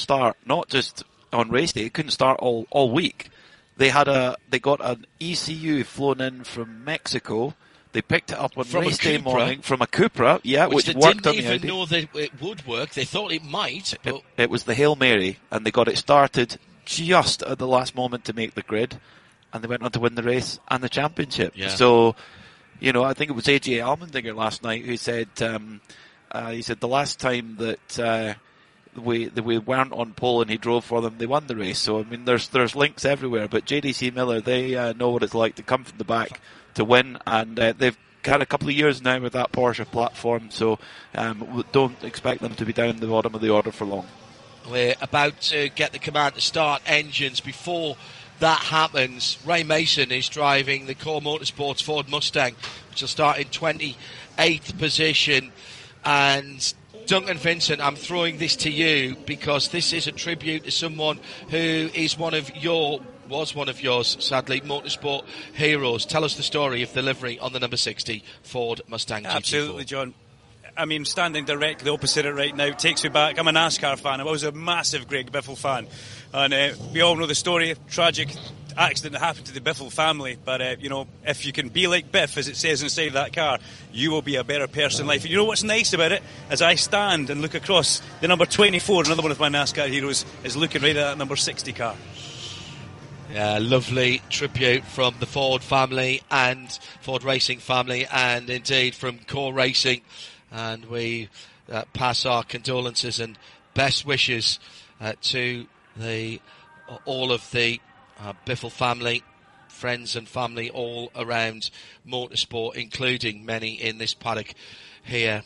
start, not just on race day, it couldn't start all week. They got an ECU flown in from Mexico. They picked it up on race day morning from a Cupra, which worked on the Audi. They didn't even know that it would work. They thought it might. But it was the Hail Mary, and they got it started just at the last moment to make the grid, and they went on to win the race and the championship. Yeah. So, I think it was AJ Allmendinger last night who said, he said the last time that we weren't on pole and he drove for them, they won the race. So, I mean, there's links everywhere, but JDC Miller, they know what it's like to come from the back to win, and they've had a couple of years now with that Porsche platform, so don't expect them to be down the bottom of the order for long. We're about to get the command to start engines. Before that happens, Ray Mason is driving the Core Motorsports Ford Mustang, which will start in 28th position. And Duncan Vincent, I'm throwing this to you because this is a tribute to someone who is was one of yours, sadly, motorsport heroes. Tell us the story of the livery on the number 60 Ford Mustang GT4. Absolutely, John. I mean, standing directly opposite it right now takes me back. I'm a NASCAR fan. I was a massive Greg Biffle fan. And we all know the story, tragic accident that happened to the Biffle family. But, if you can be like Biff, as it says inside that car, you will be a better person in life. And you know what's nice about it? As I stand and look across, the number 24, another one of my NASCAR heroes, is looking right at that number 60 car. Yeah, lovely tribute from the Ford family and Ford Racing family, and indeed from Core Racing. And we pass our condolences and best wishes to all of the Biffle family, friends and family all around motorsport, including many in this paddock here.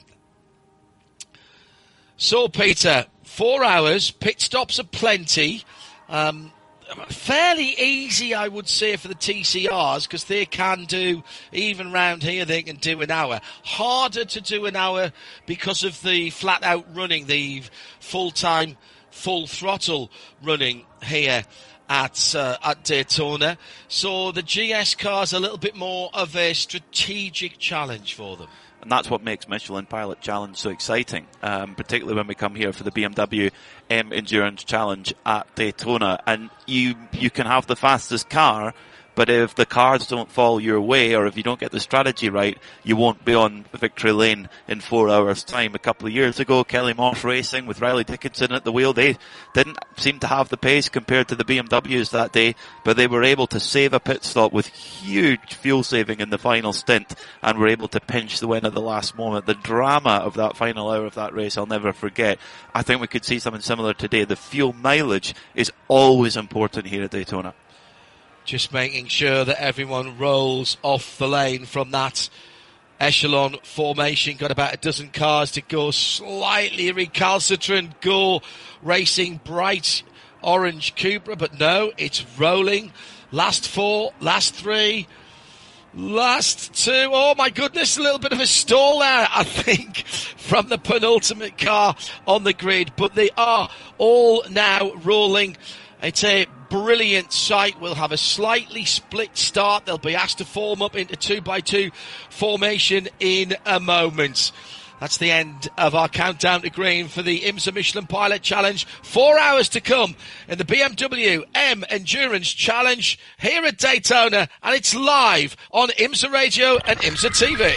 So, Peter, 4 hours, pit stops are plenty. Fairly easy, I would say, for the TCRs, because they can do, even round here, they can do an hour. Harder to do an hour because of the flat-out running, the full-time, full-throttle running here at Daytona. So the GS cars a little bit more of a strategic challenge for them. And that's what makes Michelin Pilot Challenge so exciting, particularly when we come here for the BMW M Endurance Challenge at Daytona. And you can have the fastest car, but if the cars don't fall your way, or if you don't get the strategy right, you won't be on victory lane in 4 hours' time. A couple of years ago, Kelly Moss Racing with Riley Dickinson at the wheel, they didn't seem to have the pace compared to the BMWs that day, but they were able to save a pit stop with huge fuel saving in the final stint, and were able to pinch the win at the last moment. The drama of that final hour of that race, I'll never forget. I think we could see something similar today. The fuel mileage is always important here at Daytona. Just making sure that everyone rolls off the lane from that echelon formation. Got about a dozen cars to go. Slightly recalcitrant Go Racing bright orange Cupra, but no, it's rolling. Last 4, last 3, last 2. Oh my goodness, a little bit of a stall there, I think, from the penultimate car on the grid. But they are all now rolling. It's a brilliant sight. We'll have a slightly split start. They'll be asked to form up into 2x2 formation in a moment. That's the end of our countdown to green for the IMSA Michelin Pilot Challenge. 4 hours to come in the BMW M Endurance Challenge here at Daytona, and it's live on IMSA Radio and IMSA TV.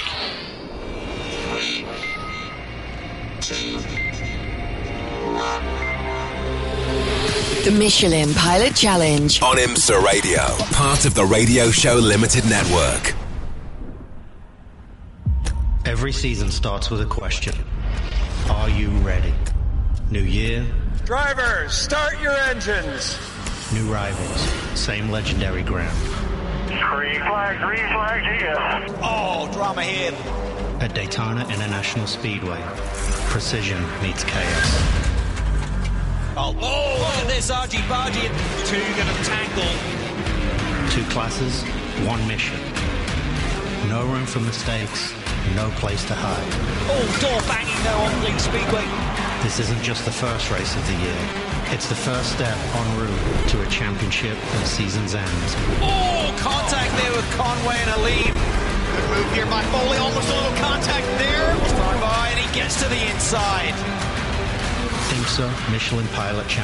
3, 2, 1. The Michelin Pilot Challenge on IMSA Radio, part of the Radio Show Limited Network. Every season starts with a question. Are you ready? New year. Drivers, start your engines. New rivals. Same legendary ground. Green flag, yes. Oh, drama here. At Daytona International Speedway, precision meets chaos. Oh, look at this, argy-bargy. Two going to tangle. 2 classes, 1 mission. No room for mistakes, no place to hide. Oh, door banging there on Link Speedway. This isn't just the first race of the year. It's the first step en route to a championship and season's end. Oh, contact there with Conway and Aleem. Good move here by Foley, almost a little contact there. By, and he gets to the inside. IMSA Michelin Pilot Challenge.